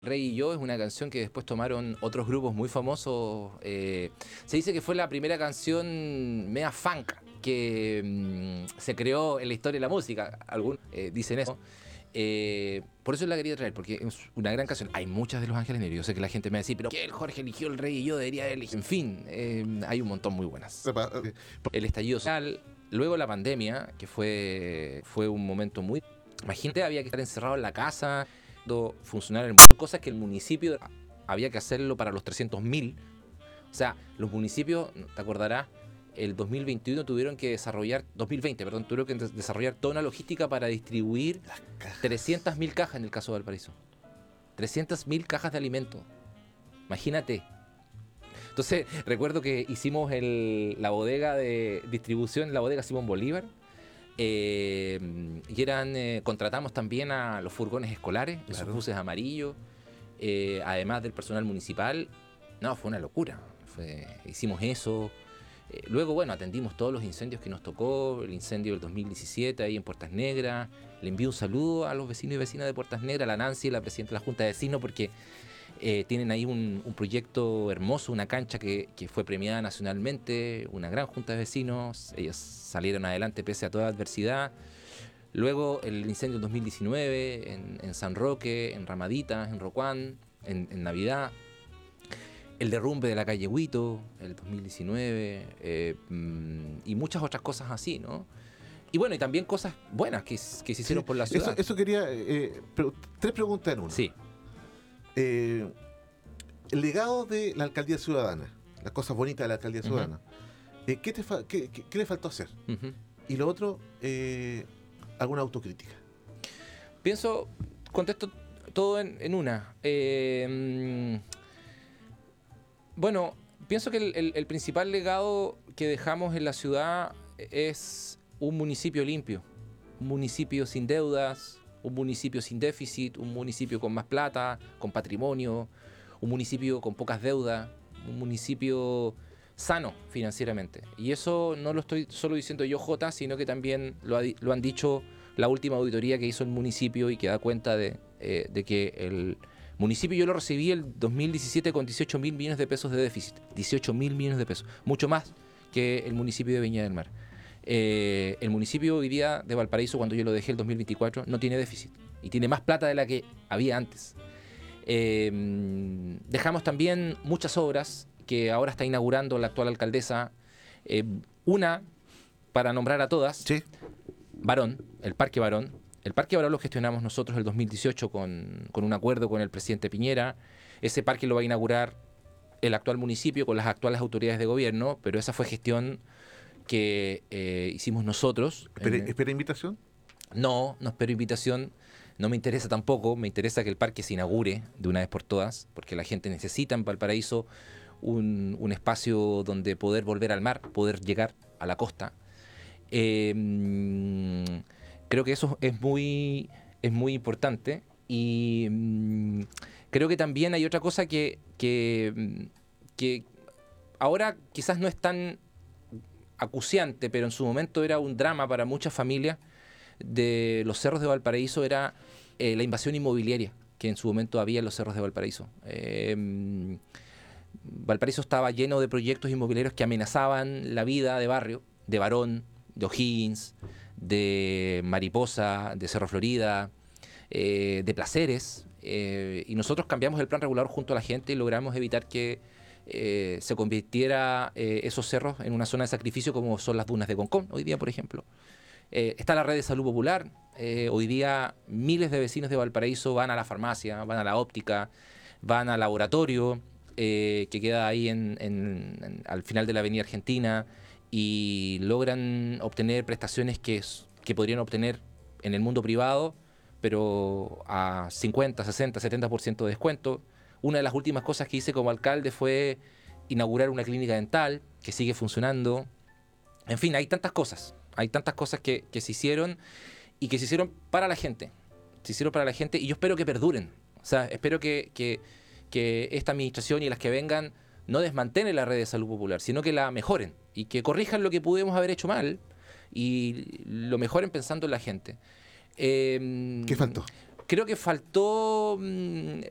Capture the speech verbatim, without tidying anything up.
Rey y yo es una canción que después tomaron otros grupos muy famosos. Eh, se dice que fue la primera canción media funk que mm, se creó en la historia de la música. Algunos eh, dicen eso. Eh, por eso la quería traer, porque es una gran canción. Hay muchas de Los Ángeles Negros. Yo sé que la gente me va a decir, pero ¿qué el Jorge eligió el Rey y yo debería elegir? En fin, eh, hay un montón muy buenas. El estallido social, luego la pandemia, que fue, fue un momento muy... Imagínate, había que estar encerrado en la casa, funcionar en cosas que el municipio había que hacerlo para los trescientos mil. O sea, los municipios, te acordarás, el dos mil veintiuno tuvieron que desarrollar, dos mil veinte, perdón, tuvieron que desarrollar toda una logística para distribuir trescientas mil cajas en el caso de Valparaíso. trescientas mil cajas de alimento. Imagínate. Entonces, recuerdo que hicimos el, la bodega de distribución, la bodega Simón Bolívar. Eh, y eran eh, contratamos también a los furgones escolares, claro, esos buses amarillos, eh, además del personal municipal. No, fue una locura. Fue, hicimos eso. Eh, luego, bueno, atendimos todos los incendios que nos tocó, el incendio del dos mil diecisiete ahí en Puertas Negras. Le envío un saludo a los vecinos y vecinas de Puertas Negras, a la Nancy, la presidenta de la Junta de Vecinos, porque eh, tienen ahí un, un proyecto hermoso, una cancha que, que fue premiada nacionalmente, una gran Junta de Vecinos. Ellos salieron adelante pese a toda adversidad. Luego el incendio del dos mil diecinueve en, en San Roque, en Ramaditas, en Rocuán, en, en Navidad. El derrumbe de la calle Huito, el dos mil diecinueve, eh, y muchas otras cosas así, ¿no? Y bueno, y también cosas buenas que, que se hicieron sí, por la ciudad. Eso, eso quería... Eh, pero, tres preguntas en una. Sí. Eh, el legado de la alcaldía ciudadana, las cosas bonitas de la alcaldía ciudadana, uh-huh. eh, ¿qué, te fa- qué, qué, qué le faltó hacer? Uh-huh. Y lo otro, eh, alguna autocrítica. Pienso, contesto todo en, en una. Eh, bueno, pienso que el, el, el principal legado que dejamos en la ciudad es un municipio limpio, un municipio sin deudas, un municipio sin déficit, un municipio con más plata, con patrimonio, un municipio con pocas deudas, un municipio sano financieramente. Y eso no lo estoy solo diciendo yo, Jota, sino que también lo, ha, lo han dicho la última auditoría que hizo el municipio y que da cuenta de, eh, de que el municipio, yo lo recibí el dos mil diecisiete con dieciocho mil millones de pesos de déficit. dieciocho mil millones de pesos, mucho más que el municipio de Viña del Mar. Eh, el municipio hoy día de Valparaíso, cuando yo lo dejé el dos mil veinticuatro, no tiene déficit y tiene más plata de la que había antes. Eh, dejamos también muchas obras que ahora está inaugurando la actual alcaldesa. Eh, una, para nombrar a todas, ¿sí? Barón, el Parque Barón. El Parque Barón lo gestionamos nosotros el dos mil dieciocho con, con un acuerdo con el presidente Piñera. Ese parque lo va a inaugurar el actual municipio con las actuales autoridades de gobierno, pero esa fue gestión que eh, hicimos nosotros. ¿Espera, ¿Espera invitación? No, no espero invitación. No me interesa tampoco. Me interesa que el parque se inaugure de una vez por todas, porque la gente necesita en Valparaíso un, un espacio donde poder volver al mar, poder llegar a la costa. Eh, creo que eso es muy, es muy importante. Y mm, creo que también hay otra cosa que, que, que ahora quizás no es tan acuciante, pero en su momento era un drama para muchas familias de los cerros de Valparaíso, era eh, la invasión inmobiliaria que en su momento había en los cerros de Valparaíso. Eh, Valparaíso estaba lleno de proyectos inmobiliarios que amenazaban la vida de barrio, de Barón, de O'Higgins, de Mariposa, de Cerro Florida, eh, de Placeres, eh, y nosotros cambiamos el plan regulador junto a la gente y logramos evitar que Eh, se convirtiera eh, esos cerros en una zona de sacrificio como son las dunas de Concón hoy día, por ejemplo. Eh, está la red de salud popular. Eh, hoy día miles de vecinos de Valparaíso van a la farmacia, van a la óptica, van al laboratorio eh, que queda ahí en, en, en, al final de la avenida Argentina y logran obtener prestaciones que, que podrían obtener en el mundo privado, pero a cincuenta, sesenta, setenta por ciento de descuento. Una de las últimas cosas que hice como alcalde fue inaugurar una clínica dental que sigue funcionando. En fin, hay tantas cosas, hay tantas cosas que, que se hicieron y que se hicieron para la gente. Se hicieron para la gente y yo espero que perduren. O sea, espero que, que, que esta administración y las que vengan no desmantelen la red de salud popular, sino que la mejoren y que corrijan lo que pudimos haber hecho mal y lo mejoren pensando en la gente. Eh, ¿Qué faltó? Creo que faltó...